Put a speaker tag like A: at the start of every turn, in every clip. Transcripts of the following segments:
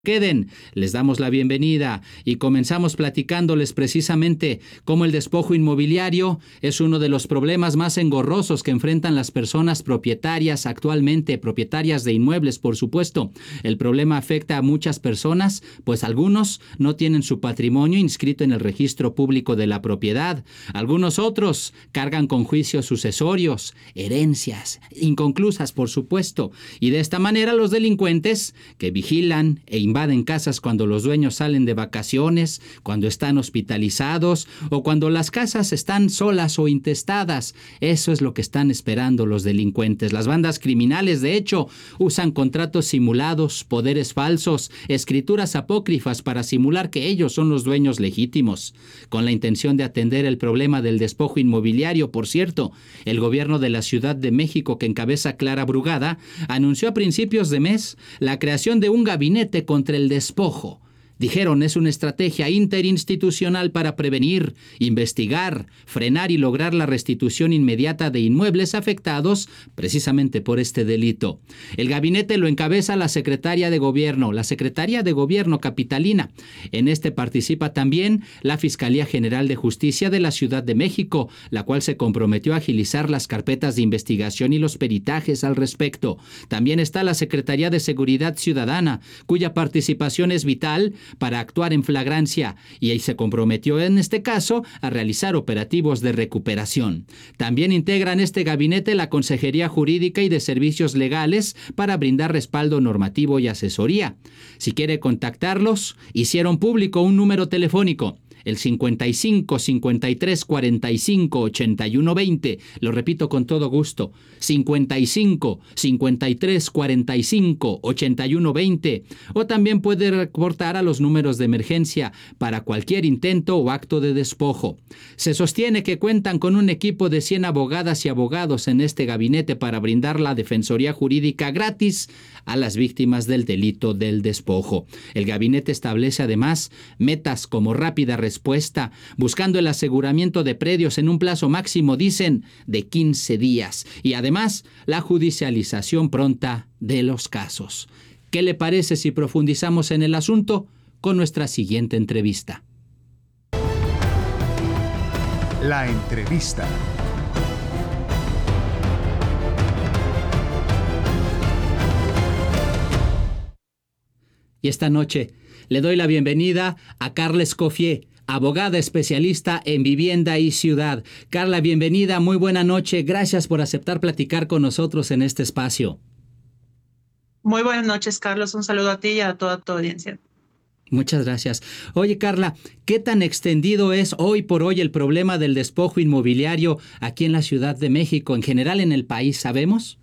A: Queden, les damos la bienvenida y comenzamos platicándoles precisamente cómo el despojo inmobiliario es uno de los problemas más engorrosos que enfrentan las personas propietarias actualmente, propietarias de inmuebles, por supuesto. El problema afecta a muchas personas, pues algunos no tienen su patrimonio inscrito en el registro público de la propiedad. Algunos otros cargan con juicios sucesorios, herencias, inconclusas, por supuesto. Y de esta manera los delincuentes que vigilan e invaden casas cuando los dueños salen de vacaciones, cuando están hospitalizados o cuando las casas están solas o intestadas. Eso es lo que están esperando los delincuentes. Las bandas criminales, de hecho, usan contratos simulados, poderes falsos, escrituras apócrifas para simular que ellos son los dueños legítimos. Con la intención de atender el problema del despojo inmobiliario, por cierto, el gobierno de la Ciudad de México, que encabeza Clara Brugada, anunció a principios de mes la creación de un gabinete contra el despojo. Dijeron, es una estrategia interinstitucional para prevenir, investigar, frenar y lograr la restitución inmediata de inmuebles afectados precisamente por este delito. El gabinete lo encabeza la secretaria de Gobierno capitalina. En este participa también la Fiscalía General de Justicia de la Ciudad de México, la cual se comprometió a agilizar las carpetas de investigación y los peritajes al respecto. También está la Secretaría de Seguridad Ciudadana, cuya participación es vital para actuar en flagrancia, y ahí se comprometió en este caso a realizar operativos de recuperación. También integran este gabinete la Consejería Jurídica y de Servicios Legales para brindar respaldo normativo y asesoría. Si quiere contactarlos, hicieron público un número telefónico, el 55 53 45 81 20. Lo repito con todo gusto, 55 53 45 81 20. O también puede reportar a los números de emergencia para cualquier intento o acto de despojo. Se sostiene que cuentan con un equipo de 100 abogadas y abogados en este gabinete para brindar la defensoría jurídica gratis a las víctimas del delito del despojo. El gabinete establece además metas como rápida respuesta, buscando el aseguramiento de predios en un plazo máximo, dicen, de 15 días, y además la judicialización pronta de los casos. ¿Qué le parece si profundizamos en el asunto con nuestra siguiente entrevista?
B: La entrevista.
A: Y esta noche le doy la bienvenida a Carla Escoffier, abogada especialista en vivienda y ciudad. Carla, bienvenida, muy buena noche. Gracias por aceptar platicar con nosotros en este espacio.
C: Muy buenas noches, Carlos. Un saludo a ti y a toda tu audiencia.
A: Muchas gracias. Oye, Carla, ¿qué tan extendido es hoy por hoy el problema del despojo inmobiliario aquí en la Ciudad de México, en general en el país, sabemos?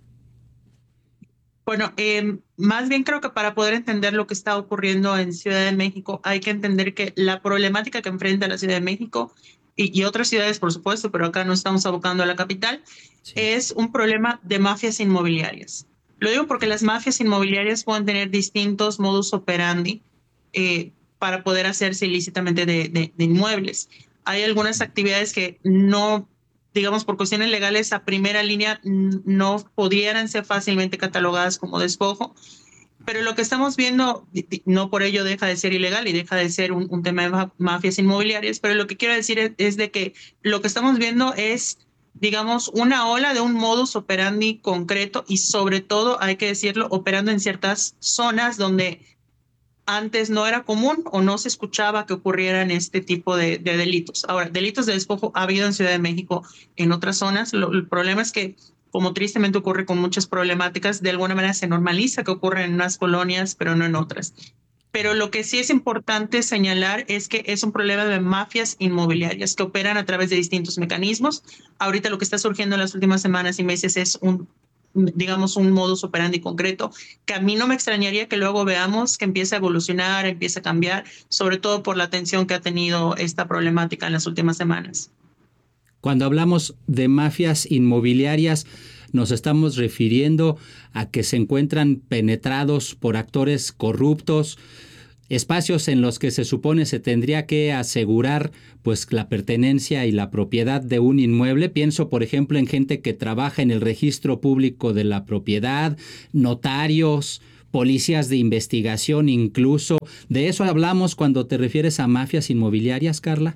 C: Bueno, más bien creo que para poder entender lo que está ocurriendo en Ciudad de México, hay que entender que la problemática que enfrenta la Ciudad de México y otras ciudades, por supuesto, pero acá nos estamos abocando a la capital, sí, es un problema de mafias inmobiliarias. Lo digo porque las mafias inmobiliarias pueden tener distintos modus operandi para poder hacerse ilícitamente de inmuebles. Hay algunas actividades que no, digamos, por cuestiones legales a primera línea no pudieran ser fácilmente catalogadas como despojo, pero lo que estamos viendo no por ello deja de ser ilegal y deja de ser un tema de mafias inmobiliarias, pero lo que quiero decir es de que lo que estamos viendo es, digamos, una ola de un modus operandi concreto y sobre todo, hay que decirlo, operando en ciertas zonas donde antes no era común o no se escuchaba que ocurrieran este tipo de delitos. Ahora, delitos de despojo ha habido en Ciudad de México, en otras zonas. El problema es que, como tristemente ocurre con muchas problemáticas, de alguna manera se normaliza que ocurren en unas colonias, pero no en otras. Pero lo que sí es importante señalar es que es un problema de mafias inmobiliarias que operan a través de distintos mecanismos. Ahorita lo que está surgiendo en las últimas semanas y meses es un modus operandi concreto, que a mí no me extrañaría que luego veamos que empieza a evolucionar, empieza a cambiar, sobre todo por la atención que ha tenido esta problemática en las últimas semanas.
A: Cuando hablamos de mafias inmobiliarias, nos estamos refiriendo a que se encuentran penetrados por actores corruptos, espacios en los que se supone se tendría que asegurar pues la pertenencia y la propiedad de un inmueble. Pienso, por ejemplo, en gente que trabaja en el registro público de la propiedad, notarios, policías de investigación incluso. ¿De eso hablamos cuando te refieres a mafias inmobiliarias, Carla?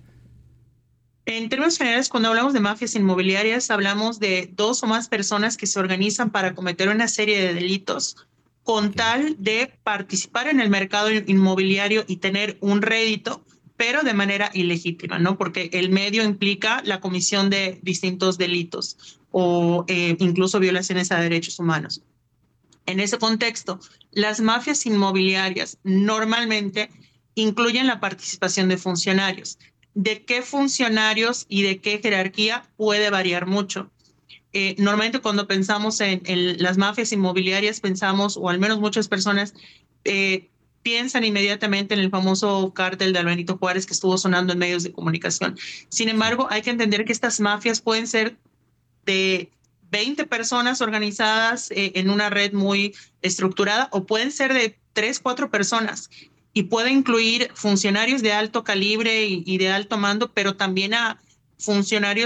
C: En términos generales, cuando hablamos de mafias inmobiliarias, hablamos de dos o más personas que se organizan para cometer una serie de delitos con tal de participar en el mercado inmobiliario y tener un rédito, pero de manera ilegítima, ¿no? Porque el medio implica la comisión de distintos delitos o incluso violaciones a derechos humanos. En ese contexto, las mafias inmobiliarias normalmente incluyen la participación de funcionarios. ¿De qué funcionarios y de qué jerarquía? Puede variar mucho. Normalmente cuando pensamos en las mafias inmobiliarias, pensamos, o al menos muchas personas, piensan inmediatamente en el famoso cártel de Benito Juárez que estuvo sonando en medios de comunicación. Sin embargo, hay que entender que estas mafias pueden ser de 20 personas organizadas en una red muy estructurada o pueden ser de 3, 4 personas y puede incluir funcionarios de alto calibre y de alto mando, pero también a funcionarios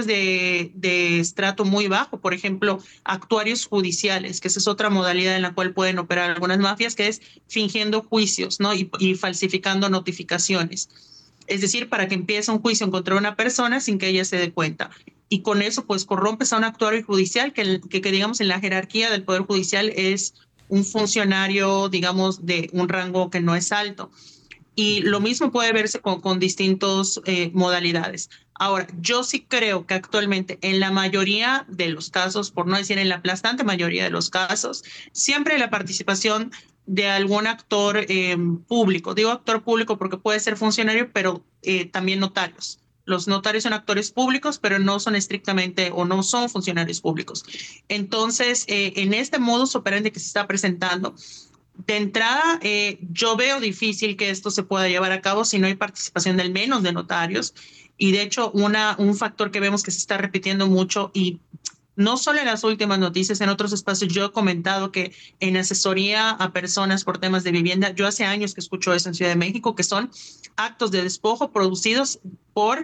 C: de estrato muy bajo, por ejemplo, actuarios judiciales, que esa es otra modalidad en la cual pueden operar algunas mafias, que es fingiendo juicios, ¿no? y falsificando notificaciones. Es decir, para que empiece un juicio contra una persona sin que ella se dé cuenta. Y con eso, pues, corrompes a un actuario judicial que digamos, en la jerarquía del Poder Judicial es un funcionario, digamos, de un rango que no es alto. Y lo mismo puede verse con distintas modalidades. Ahora, yo sí creo que actualmente en la mayoría de los casos, por no decir en la aplastante mayoría de los casos, siempre hay la participación de algún actor público. Digo actor público porque puede ser funcionario, pero también notarios. Los notarios son actores públicos, pero no son estrictamente o no son funcionarios públicos. Entonces, en este modus operandi que se está presentando, de entrada, yo veo difícil que esto se pueda llevar a cabo si no hay participación del menos de notarios. Y de hecho, un factor que vemos que se está repitiendo mucho y no solo en las últimas noticias, en otros espacios yo he comentado que en asesoría a personas por temas de vivienda, yo hace años que escucho eso en Ciudad de México, que son actos de despojo producidos por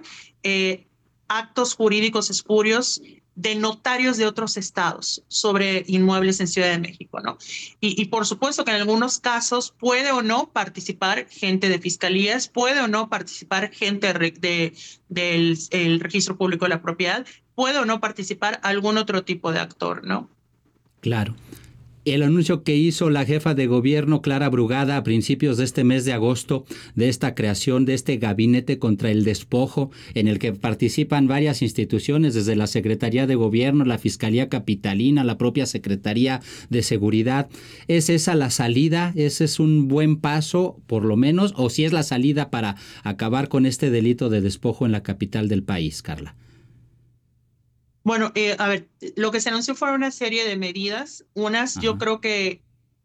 C: actos jurídicos espurios de notarios de otros estados sobre inmuebles en Ciudad de México, ¿no? Y por supuesto que en algunos casos puede o no participar gente de fiscalías, puede o no participar gente del registro público de la propiedad, puede o no participar algún otro tipo de actor, ¿no?
A: Claro. El anuncio que hizo la jefa de gobierno, Clara Brugada, a principios de este mes de agosto, de esta creación de este gabinete contra el despojo, en el que participan varias instituciones, desde la Secretaría de Gobierno, la Fiscalía Capitalina, la propia Secretaría de Seguridad. ¿Es esa la salida? ¿Ese es un buen paso, por lo menos? ¿O si es la salida para acabar con este delito de despojo en la capital del país, Carla?
C: Bueno, a ver, lo que se anunció fue una serie de medidas. Unas yo
A: Ajá.
C: creo que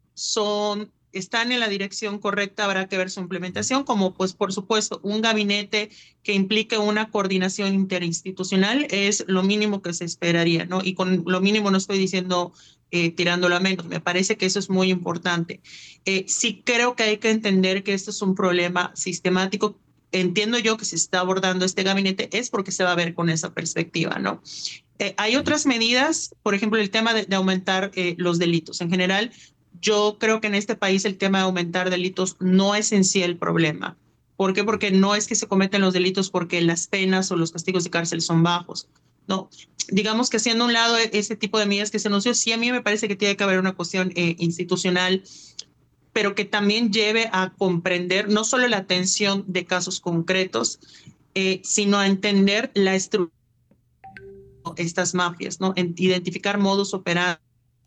C: están en la dirección correcta, habrá que ver su implementación, como pues por supuesto un gabinete que implique una coordinación interinstitucional es lo mínimo que se esperaría, ¿no? Y con lo mínimo no estoy diciendo tirándolo a menos, me parece que eso es muy importante. Sí creo que hay que entender que esto es un problema sistemático. Entiendo yo que se está abordando este gabinete es porque se va a ver con esa perspectiva, ¿no? Hay otras medidas, por ejemplo, el tema de aumentar los delitos. En general, yo creo que en este país el tema de aumentar delitos no es en sí el problema. ¿Por qué? Porque no es que se cometen los delitos porque las penas o los castigos de cárcel son bajos. No, digamos que haciendo a un lado ese tipo de medidas que se anunció, sí a mí me parece que tiene que haber una cuestión institucional, pero que también lleve a comprender no solo la atención de casos concretos, sino a entender la estructura estas mafias, ¿no? Identificar modus operandi.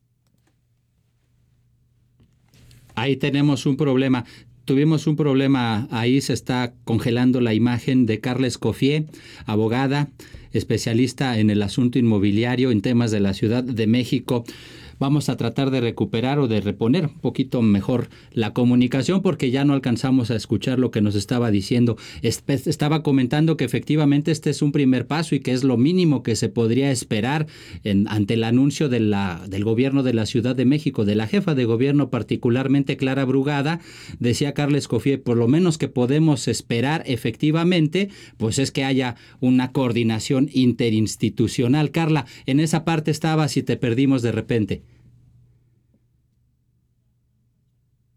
A: Ahí tenemos un problema. Tuvimos un problema, ahí se está congelando la imagen de Carla Escoffier, abogada, especialista en el asunto inmobiliario en temas de la Ciudad de México. Vamos a tratar de recuperar o de reponer un poquito mejor la comunicación porque ya no alcanzamos a escuchar lo que nos estaba diciendo. Estaba comentando que efectivamente este es un primer paso y que es lo mínimo que se podría esperar ante el anuncio del gobierno de la Ciudad de México, de la jefa de gobierno, particularmente Clara Brugada. Decía Carla Escoffier, por lo menos que podemos esperar efectivamente, pues es que haya una coordinación interinstitucional. Carla, en esa parte estabas y te perdimos de repente.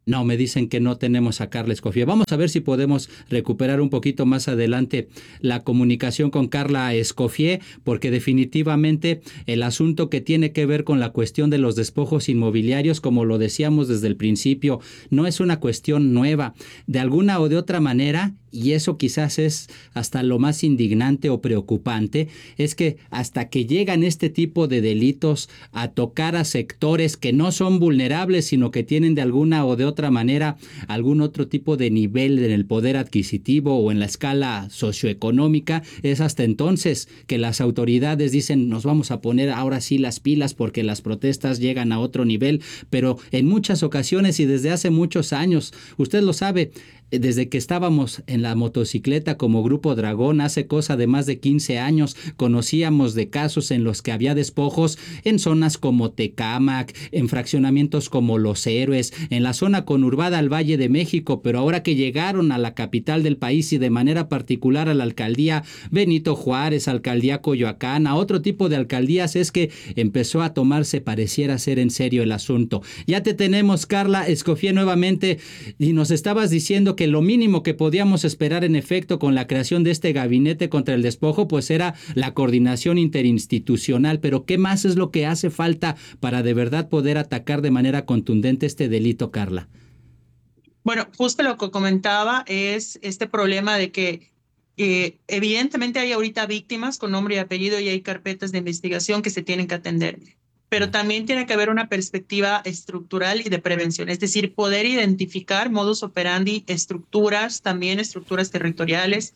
A: No, me dicen que no tenemos a Carla Escoffier. Vamos a ver si podemos recuperar un poquito más adelante la comunicación con Carla Escoffier, porque definitivamente el asunto que tiene que ver con la cuestión de los despojos inmobiliarios, como lo decíamos desde el principio, no es una cuestión nueva. De alguna o de otra manera, y eso quizás es hasta lo más indignante o preocupante, es que hasta que llegan este tipo de delitos a tocar a sectores que no son vulnerables, sino que tienen de alguna o de otra manera algún otro tipo de nivel en el poder adquisitivo o en la escala socioeconómica, es hasta entonces que las autoridades dicen nos vamos a poner ahora sí las pilas porque las protestas llegan a otro nivel, pero en muchas ocasiones y desde hace muchos años, usted lo sabe, desde que estábamos en la motocicleta como Grupo Dragón, hace cosa de más de 15 años, conocíamos de casos en los que había despojos en zonas como Tecámac, en fraccionamientos como Los Héroes, en la zona conurbada al Valle de México, pero ahora que llegaron a la capital del país y de manera particular a la alcaldía Benito Juárez, alcaldía Coyoacán, a otro tipo de alcaldías, es que empezó a tomarse, pareciera ser en serio el asunto. Ya te tenemos, Carla Escoffier, nuevamente, y nos estabas diciendo que lo mínimo que podíamos esperar en efecto con la creación de este gabinete contra el despojo pues era la coordinación interinstitucional, pero ¿qué más es lo que hace falta para de verdad poder atacar de manera contundente este delito, Carla?
C: Bueno, justo lo que comentaba es este problema de que evidentemente hay ahorita víctimas con nombre y apellido y hay carpetas de investigación que se tienen que atender, pero también tiene que haber una perspectiva estructural y de prevención, es decir, poder identificar modus operandi, estructuras, también estructuras territoriales,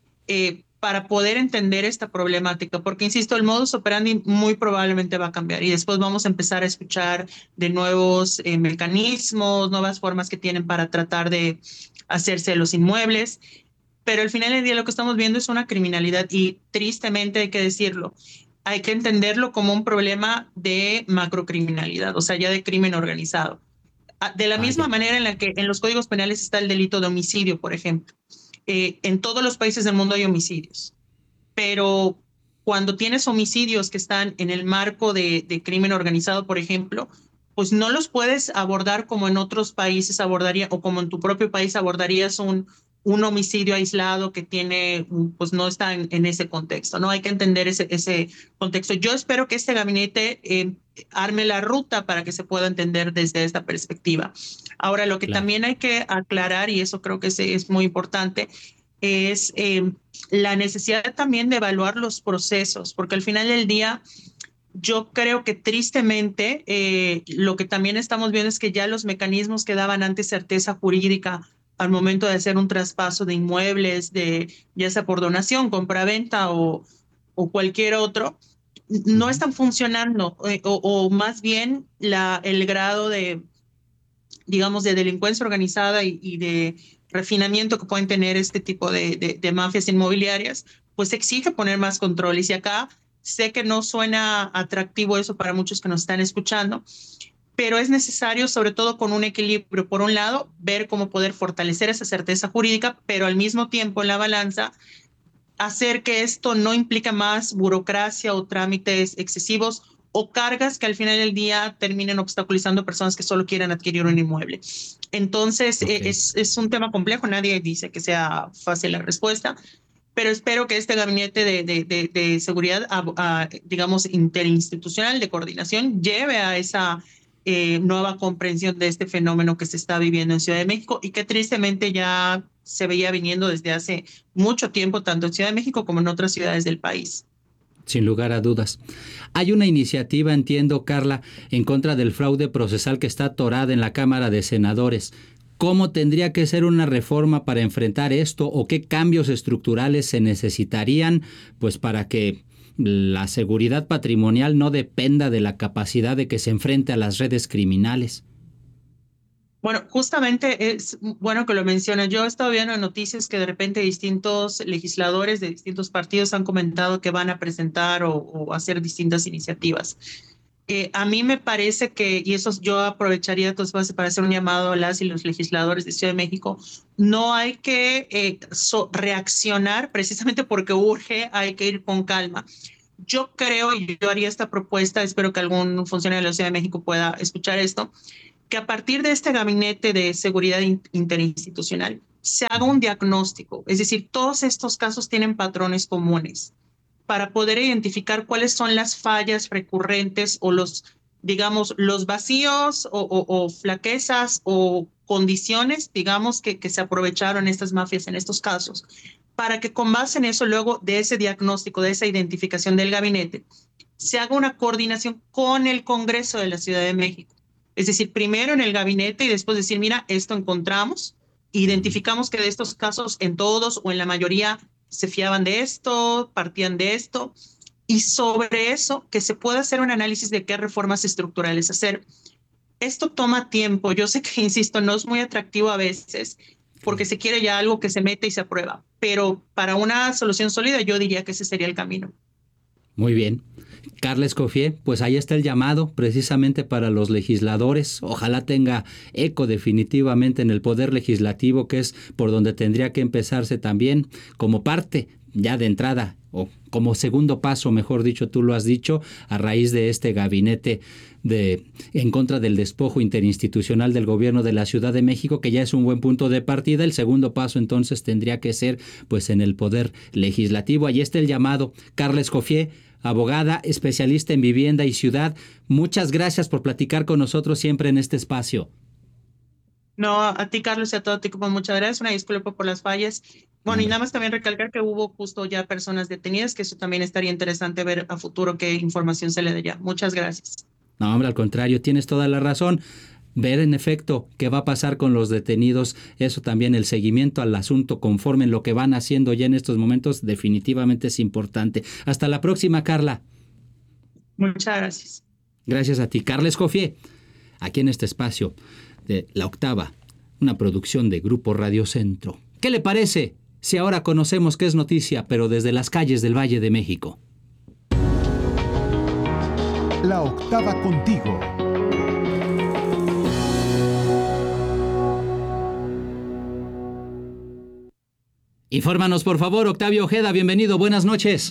C: para poder entender esta problemática, porque insisto, el modus operandi muy probablemente va a cambiar y después vamos a empezar a escuchar de nuevos mecanismos, nuevas formas que tienen para tratar de hacerse los inmuebles, pero al final del día lo que estamos viendo es una criminalidad y tristemente hay que decirlo, hay que entenderlo como un problema de macrocriminalidad, o sea, ya de crimen organizado. De la misma
A: Vaya.
C: manera en la que en los códigos penales está el delito de homicidio, por ejemplo. En todos los países del mundo hay homicidios, pero cuando tienes homicidios que están en el marco de crimen organizado, por ejemplo, pues no los puedes abordar como en otros países abordaría o como en tu propio país abordarías un homicidio aislado que tiene, pues no está en ese contexto, ¿no? Hay que entender ese contexto. Yo espero que este gabinete arme la ruta para que se pueda entender desde esta perspectiva. Ahora, lo que
A: Claro.
C: también hay que aclarar, y eso creo que es muy importante, es la necesidad también de evaluar los procesos, porque al final del día yo creo que tristemente lo que también estamos viendo es que ya los mecanismos que daban antes certeza jurídica al momento de hacer un traspaso de inmuebles, de ya sea por donación, compraventa o cualquier otro, no
A: Uh-huh.
C: están funcionando o más bien el grado de, digamos, de delincuencia organizada y de refinamiento que pueden tener este tipo de mafias inmobiliarias, pues exige poner más controles. Y acá sé que no suena atractivo eso para muchos que nos están escuchando, pero es necesario, sobre todo con un equilibrio, por un lado, ver cómo poder fortalecer esa certeza jurídica, pero al mismo tiempo en la balanza hacer que esto no implique más burocracia o trámites excesivos o cargas que al final del día terminen obstaculizando a personas que solo quieren adquirir un inmueble. Entonces,
A: Ok.
C: es un tema complejo, nadie dice que sea fácil la respuesta, pero espero que este gabinete de seguridad, digamos, interinstitucional de coordinación, lleve a esa nueva comprensión de este fenómeno que se está viviendo en Ciudad de México y que tristemente ya se veía viniendo desde hace mucho tiempo, tanto en Ciudad de México como en otras ciudades del país.
A: Sin lugar a dudas. Hay una iniciativa, entiendo, Carla, en contra del fraude procesal que está atorada en la Cámara de Senadores. ¿Cómo tendría que ser una reforma para enfrentar esto o qué cambios estructurales se necesitarían pues para que la seguridad patrimonial no dependa de la capacidad de que se enfrente a las redes criminales?
C: Bueno, justamente es bueno que lo mencionas. Yo he estado viendo noticias que de repente distintos legisladores de distintos partidos han comentado que van a presentar o hacer distintas iniciativas. A mí me parece que, y eso yo aprovecharía tu espacio para hacer un llamado a las y los legisladores de Ciudad de México, no hay que reaccionar precisamente porque urge, hay que ir con calma. Yo creo, y yo haría esta propuesta, espero que algún funcionario de la Ciudad de México pueda escuchar esto, que a partir de este gabinete de seguridad interinstitucional se haga un diagnóstico, es decir, todos estos casos tienen patrones comunes para poder identificar cuáles son las fallas recurrentes o digamos, los vacíos o flaquezas o condiciones, digamos, que se aprovecharon estas mafias en estos casos, para que con base en eso, luego de ese diagnóstico, de esa identificación del gabinete, se haga una coordinación con el Congreso de la Ciudad de México. Es decir, primero en el gabinete y después decir, mira, esto encontramos, identificamos que de estos casos en todos o en la mayoría se fiaban de esto, partían de esto, y sobre eso que se pueda hacer un análisis de qué reformas estructurales hacer. Esto toma tiempo. Yo sé que, insisto, no es muy atractivo a veces porque se quiere ya algo que se mete y se aprueba, pero para una solución sólida yo diría que ese sería el camino.
A: Muy bien. Carla Escoffier, pues ahí está el llamado precisamente para los legisladores. Ojalá tenga eco definitivamente en el poder legislativo, que es por donde tendría que empezarse también como parte ya de entrada, o como segundo paso, mejor dicho, tú lo has dicho, a raíz de este gabinete en contra del despojo interinstitucional del gobierno de la Ciudad de México, que ya es un buen punto de partida. El segundo paso entonces tendría que ser pues en el poder legislativo. Ahí está el llamado. Carla Escoffier, abogada, especialista en vivienda y ciudad, muchas gracias por platicar con nosotros siempre en este espacio.
C: No, a ti, Carlos, y a todo tu equipo, muchas gracias. Una disculpa por las fallas. Bueno, y nada más también recalcar que hubo justo ya personas detenidas, que eso también estaría interesante ver a futuro qué información se le dé ya. Muchas gracias.
A: No, hombre, al contrario, tienes toda la razón. Ver en efecto qué va a pasar con los detenidos, eso también, el seguimiento al asunto conforme en lo que van haciendo ya en estos momentos, definitivamente es importante. Hasta la próxima, Carla.
C: Muchas gracias.
A: Gracias a ti, Carla Escoffier, aquí en este espacio de La Octava, una producción de Grupo Radio Centro. ¿Qué le parece si ahora conocemos qué es noticia, pero desde las calles del Valle de México?
B: La Octava contigo.
A: Infórmanos, por favor, Octavio Ojeda, bienvenido, buenas noches.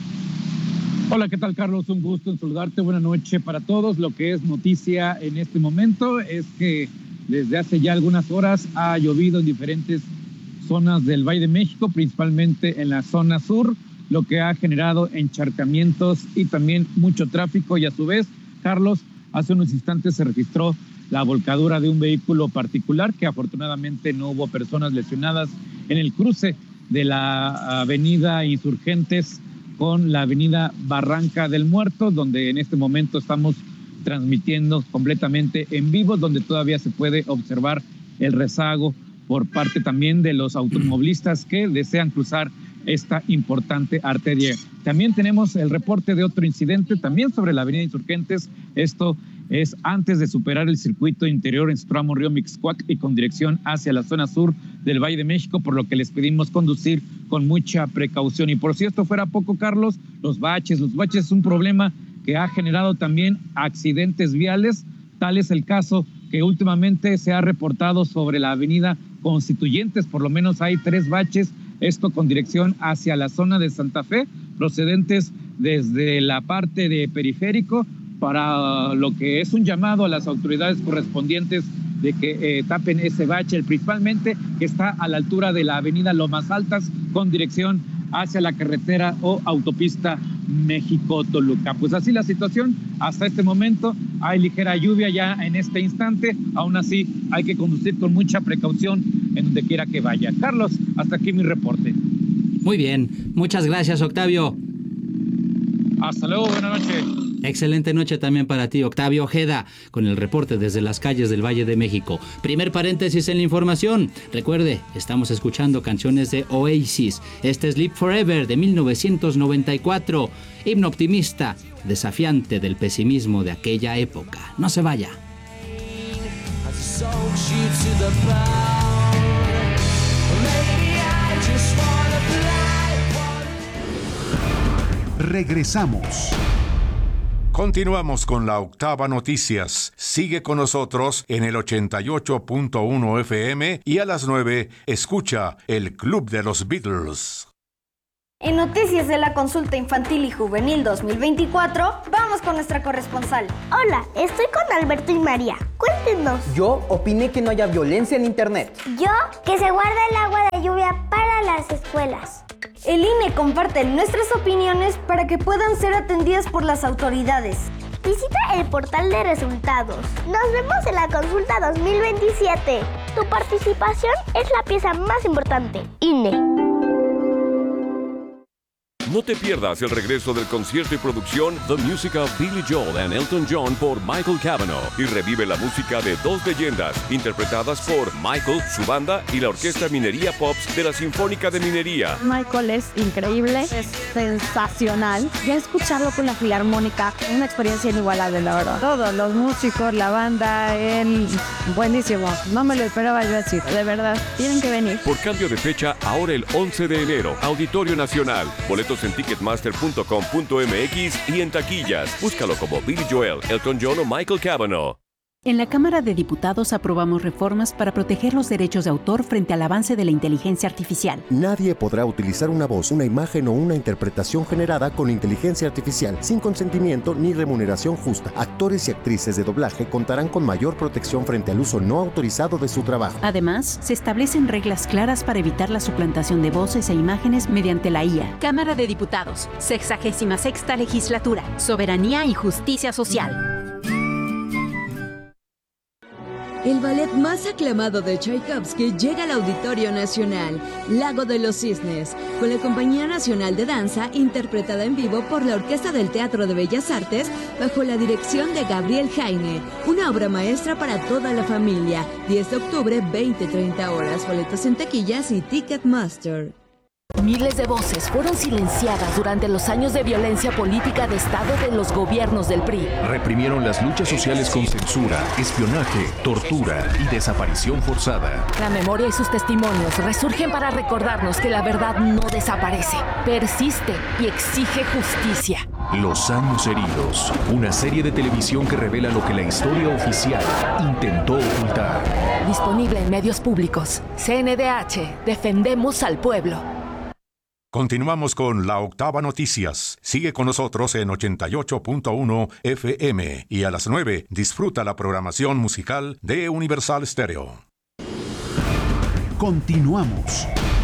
D: Hola, ¿qué tal, Carlos? Un gusto en saludarte. Buenas noches para todos. Lo que es noticia en este momento es que desde hace ya algunas horas ha llovido en diferentes zonas del Valle de México, principalmente en la zona sur, lo que ha generado encharcamientos y también mucho tráfico. Y a su vez, Carlos, hace unos instantes se registró la volcadura de un vehículo particular, que afortunadamente no hubo personas lesionadas en el cruce de la avenida Insurgentes con la avenida Barranca del Muerto, donde en este momento estamos transmitiendo completamente en vivo, donde todavía se puede observar el rezago por parte también de los automovilistas que desean cruzar esta importante arteria. También tenemos el reporte de otro incidente también sobre la avenida Insurgentes. Esto es antes de superar el circuito interior en su tramo Río Mixcoac y con dirección hacia la zona sur del Valle de México, por lo que les pedimos conducir con mucha precaución. Y por si esto fuera poco, Carlos, los baches es un problema que ha generado también accidentes viales. Tal es el caso que últimamente se ha reportado sobre la avenida Constituyentes. Por lo menos hay 3 baches, esto con dirección hacia la zona de Santa Fe, procedentes desde la parte de Periférico, para lo que es un llamado a las autoridades correspondientes de que tapen ese bache, principalmente que está a la altura de la avenida Lomas Altas con dirección hacia la carretera o autopista México-Toluca. Pues así la situación hasta este momento. Hay ligera lluvia ya en este instante, aún así hay que conducir con mucha precaución en donde quiera que vaya. Carlos, hasta aquí mi reporte.
A: Muy bien, muchas gracias, Octavio.
D: Hasta luego, buenas noches.
A: Excelente noche también para ti, Octavio Ojeda, con el reporte desde las calles del Valle de México. Primer paréntesis en la información. Recuerde, estamos escuchando canciones de Oasis. Este es Live Forever de 1994. Himno optimista, desafiante del pesimismo de aquella época. No se vaya.
B: Regresamos.
E: Continuamos con la Octava Noticias. Sigue con nosotros en el 88.1 FM y a las 9 escucha el Club de los Beatles.
F: En Noticias de la Consulta Infantil y Juvenil 2024, vamos con nuestra corresponsal.
G: Hola, estoy con Alberto y María. Cuéntenos.
H: Yo opiné que no haya violencia en Internet.
G: Yo, que se guarde el agua de lluvia para las escuelas.
F: El INE comparte nuestras opiniones para que puedan ser atendidas por las autoridades.
G: Visita el portal de resultados. Nos vemos en la consulta 2027. Tu participación es la pieza más importante. INE.
I: No te pierdas el regreso del concierto y producción The Music of Billy Joel and Elton John por Michael Cavanaugh y revive la música de dos leyendas interpretadas por Michael, su banda y la Orquesta Minería Pops de la Sinfónica de Minería.
J: Michael es increíble, es sensacional. Ya escucharlo con la Filarmónica, una experiencia inigualable, la verdad. Todos los músicos, la banda, él, buenísimo. No me lo esperaba yo decir, de verdad. Tienen que venir.
I: Por cambio de fecha, ahora el 11 de enero, Auditorio Nacional. Boletos en ticketmaster.com.mx y en taquillas. Búscalo como Billy Joel, Elton John o Michael Cavanaugh.
K: En la Cámara de Diputados aprobamos reformas para proteger los derechos de autor frente al avance de la inteligencia artificial.
L: Nadie podrá utilizar una voz, una imagen o una interpretación generada con inteligencia artificial sin consentimiento ni remuneración justa. Actores y actrices de doblaje contarán con mayor protección frente al uso no autorizado de su trabajo.
K: Además, se establecen reglas claras para evitar la suplantación de voces e imágenes mediante la IA. Cámara de Diputados, 66ª Legislatura, Soberanía y Justicia Social.
M: El ballet más aclamado de Tchaikovsky llega al Auditorio Nacional, Lago de los Cisnes, con la Compañía Nacional de Danza, interpretada en vivo por la Orquesta del Teatro de Bellas Artes, bajo la dirección de Gabriel Jaime. Una obra maestra para toda la familia. 10 de octubre, 20-30 horas. Boletos en taquillas y Ticketmaster.
N: Miles de voces fueron silenciadas durante los años de violencia política de Estado de los gobiernos del PRI.
O: Reprimieron las luchas sociales con censura, espionaje, tortura y desaparición forzada.
N: La memoria y sus testimonios resurgen para recordarnos que la verdad no desaparece, persiste y exige justicia.
O: Los años heridos, una serie de televisión que revela lo que la historia oficial intentó ocultar.
N: Disponible en medios públicos. CNDH, defendemos al pueblo.
E: Continuamos con La Octava Noticias. Sigue con nosotros en 88.1 FM y a las 9 disfruta la programación musical de Universal Stereo.
B: Continuamos.